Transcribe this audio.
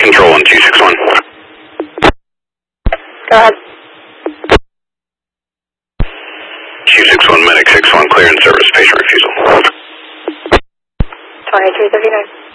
Control on 261. Go ahead. 261 medic 61 clear in service, patient refusal. 2339.